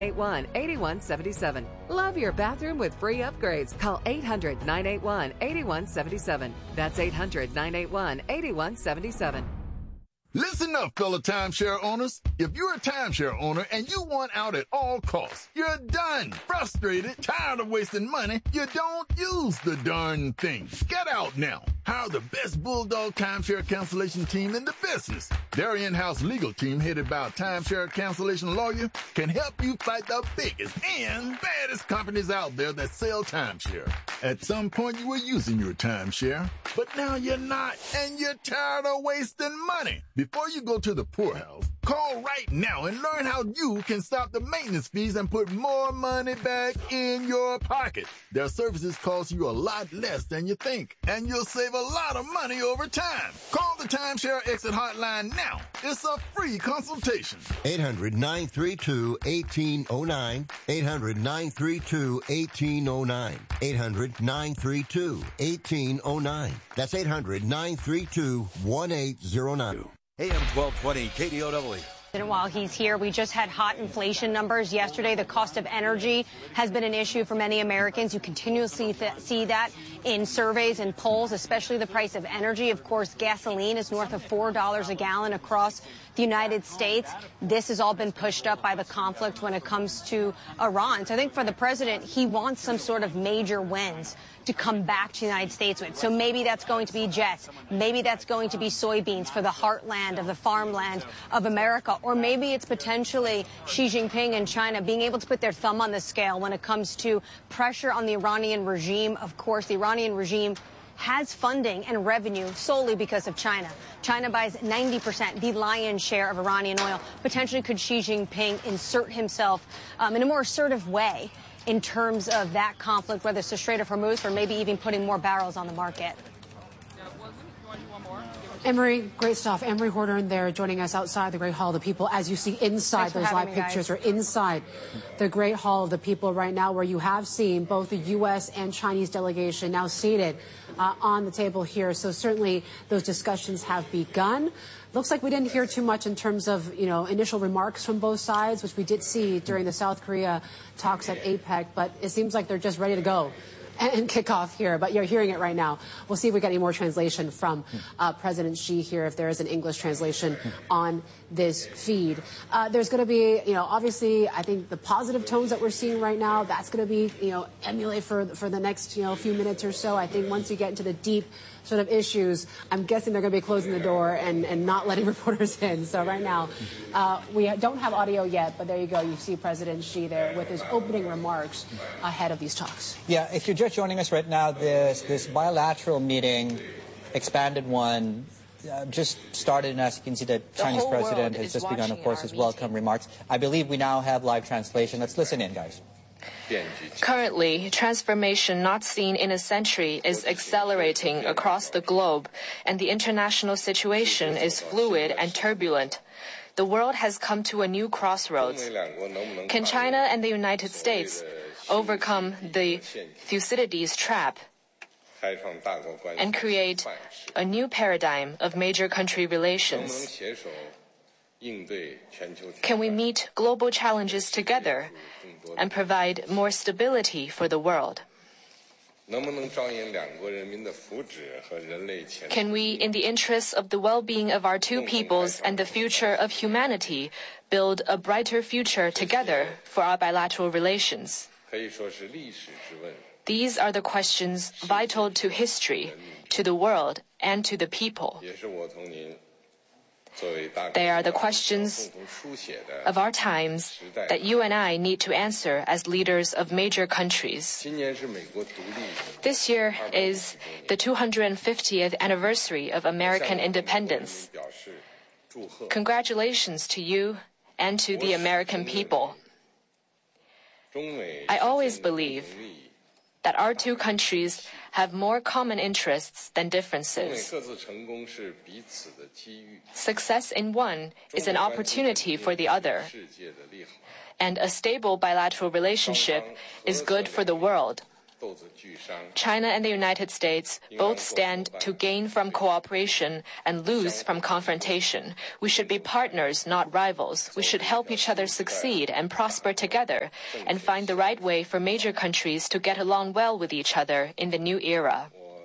8177. Love your bathroom with free upgrades. Call 800-981-8177. That's 800-981-8177. Listen up, fellow timeshare owners. If you're a timeshare owner and you want out at all costs, you're done, frustrated, tired of wasting money, you don't use the darn thing. Get out now. Hire the best Bulldog timeshare cancellation team in the business. Their in-house legal team, headed by a timeshare cancellation lawyer, can help you fight the biggest and baddest companies out there that sell timeshare. At some point, you were using your timeshare, but now you're not, and you're tired of wasting money. Before you go to the poorhouse, call right now and learn how you can stop the maintenance fees and put more money back in your pocket. Their services cost you a lot less than you think, and you'll save a lot of money over time. Call the Timeshare Exit Hotline now. It's a free consultation. 800-932-1809. 800-932-1809. 800-932-1809. That's 800-932-1809. AM 1220 KDOW. And while he's here, we just had hot inflation numbers yesterday. The cost of energy has been an issue for many Americans. You continuously see that in surveys and polls, especially the price of energy. Of course, gasoline is north of $4 a gallon across the United States. This has all been pushed up by the conflict when it comes to Iran. So I think for the president, he wants some sort of major wins to come back to the United States with. So maybe that's going to be jets. Maybe that's going to be soybeans for the heartland of the farmland of America. Or maybe it's potentially Xi Jinping and China being able to put their thumb on the scale when it comes to pressure on the Iranian regime. Of course, the Iranian regime has funding and revenue solely because of China. China buys 90%, the lion's share of Iranian oil. Potentially could Xi Jinping insert himself in a more assertive way in terms of that conflict, whether it's the Strait of Hormuz or maybe even putting more barrels on the market. Emery, great stuff. Emery Horder there joining us outside the Great Hall of the People. As you see inside those live pictures, or inside the Great Hall of the People right now, where you have seen both the U.S. and Chinese delegation now seated on the table here. So certainly those discussions have begun. Looks like we didn't hear too much in terms of, initial remarks from both sides, which we did see during the South Korea talks at APEC, but it seems like they're just ready to go and kick off here. But you're hearing it right now. We'll see if we get any more translation from President Xi here, if there is an English translation on this feed. There's going to be, obviously, I think the positive tones that we're seeing right now, that's going to be, emulate for the next, few minutes or so. I think once you get into the deep sort of issues, I'm guessing they're going to be closing the door and not letting reporters in. So right now, we don't have audio yet, but there you go. You see President Xi there with his opening remarks ahead of these talks. Yeah, if you're just joining us right now, this bilateral meeting, expanded one, just started, and as you can see, the Chinese president has just begun, of course, his welcome remarks. I believe we now have live translation. Let's listen in, guys. Currently, transformation not seen in a century is accelerating across the globe, and the international situation is fluid and turbulent. The world has come to a new crossroads. Can China and the United States overcome the Thucydides trap and create a new paradigm of major country relations? Can we meet global challenges together and provide more stability for the world? Can we, in the interests of the well-being of our two peoples and the future of humanity, build a brighter future together for our bilateral relations? These are the questions vital to history, to the world, and to the people. They are the questions of our times that you and I need to answer as leaders of major countries. This year is the 250th anniversary of American independence. Congratulations to you and to the American people. I always believe that our two countries have more common interests than differences. Success in one is an opportunity for the other, and a stable bilateral relationship is good for the world. China and the United States both stand to gain from cooperation and lose from confrontation. We should be partners, not rivals. We should help each other succeed and prosper together and find the right way for major countries to get along well with each other in the new era.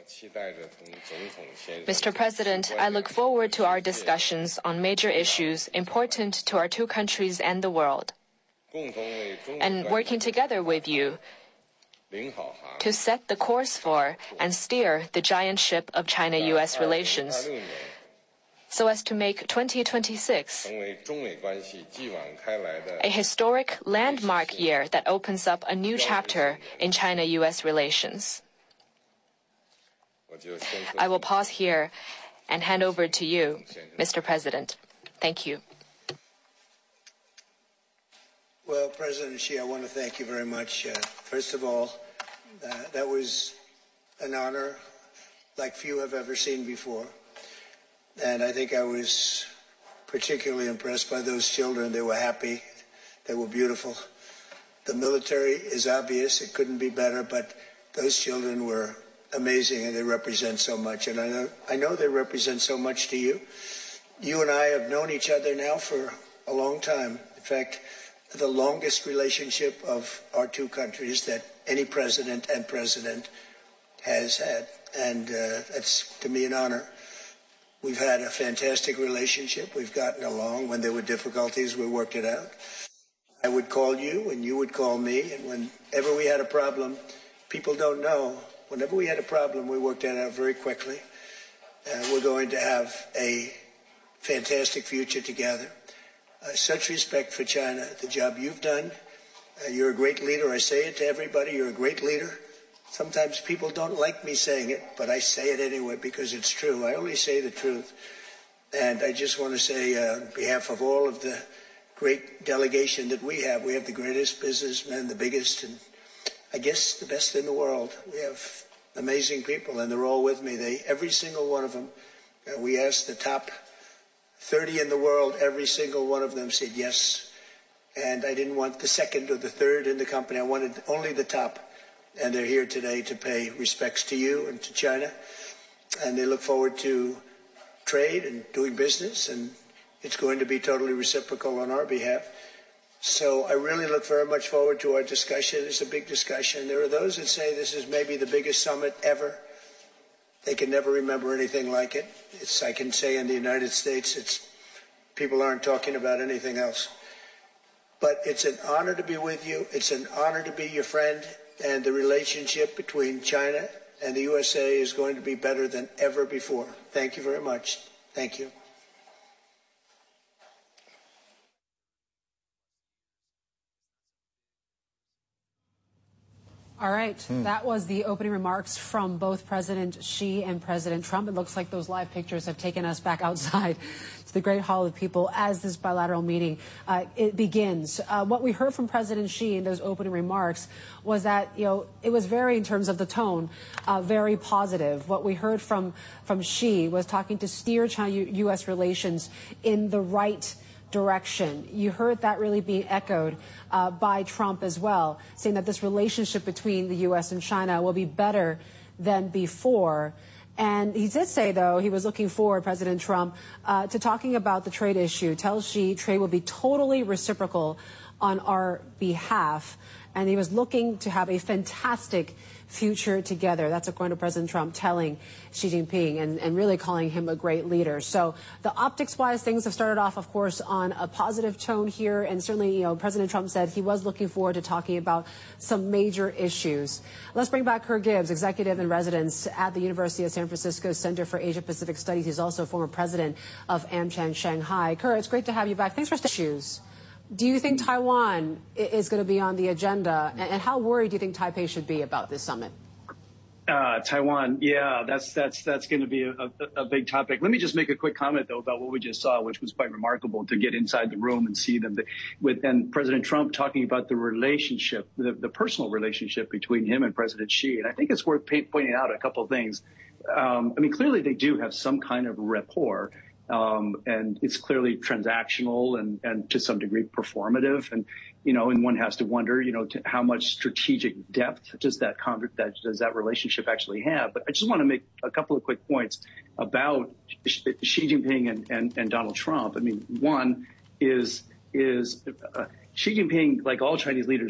Mr. President, I look forward to our discussions on major issues important to our two countries and the world, and working together with you to set the course for and steer the giant ship of China-U.S. relations so as to make 2026 a historic landmark year that opens up a new chapter in China-U.S. relations. I will pause here and hand over to you, Mr. President. Thank you. Well, President Xi, I want to thank you very much. First of all, that was an honor like few have ever seen before. And I think I was particularly impressed by those children. They were happy. They were beautiful. The military is obvious. It couldn't be better, but those children were amazing, and they represent so much. And I know they represent so much to you. You and I have known each other now for a long time. In fact, the longest relationship of our two countries that any president and president has had. And that's, to me, an honor. We've had a fantastic relationship. We've gotten along. When there were difficulties, we worked it out. I would call you, and you would call me. And whenever we had a problem, people don't know, whenever we had a problem, we worked that out very quickly. We're going to have a fantastic future together. Such respect for China, the job you've done. You're a great leader. I say it to everybody. You're a great leader. Sometimes people don't like me saying it, but I say it anyway because it's true. I only say the truth. And I just want to say on behalf of all of the great delegation that we have the greatest businessmen, the biggest, and I guess the best in the world. We have amazing people, and they're all with me. Every single one of them, we asked the top 30 in the world, every single one of them said yes. And I didn't want the second or the third in the company. I wanted only the top. And they're here today to pay respects to you and to China. And they look forward to trade and doing business. And it's going to be totally reciprocal on our behalf. So I really look very much forward to our discussion. It's a big discussion. There are those that say this is maybe the biggest summit ever. They can never remember anything like it. I can say in the United States, people aren't talking about anything else. But it's an honor to be with you. It's an honor to be your friend. And the relationship between China and the USA is going to be better than ever before. Thank you very much. Thank you. All right. That was the opening remarks from both President Xi and President Trump. It looks like those live pictures have taken us back outside to the Great Hall of the People as this bilateral meeting it begins. What we heard from President Xi in those opening remarks was that, it was very, in terms of the tone, very positive. What we heard from Xi was talking to steer China-U.S. relations in the right direction. You heard that really being echoed by Trump as well, saying that this relationship between the U.S. and China will be better than before. And he did say, though, he was looking forward, President Trump, to talking about the trade issue. Tells Xi trade will be totally reciprocal on our behalf. And he was looking to have a fantastic future together. That's according to President Trump telling Xi Jinping and really calling him a great leader. So the optics-wise, things have started off, of course, on a positive tone here. And certainly, President Trump said he was looking forward to talking about some major issues. Let's bring back Kurt Gibbs, executive in residence at the University of San Francisco Center for Asia-Pacific Studies. He's also former president of AmCham Shanghai. Kurt, it's great to have you back. Thanks for issues. Do you think Taiwan is going to be on the agenda? And how worried do you think Taipei should be about this summit? Taiwan, yeah, that's going to be a big topic. Let me just make a quick comment, though, about what we just saw, which was quite remarkable to get inside the room and see them. And President Trump talking about the relationship, the personal relationship between him and President Xi. And I think it's worth pointing out a couple of things. Clearly they do have some kind of rapport. And it's clearly transactional and to some degree performative. and one has to wonder, to how much strategic depth does that relationship actually have? But I just want to make a couple of quick points about Xi Jinping and Donald Trump. I mean, one is Xi Jinping, like all Chinese leaders,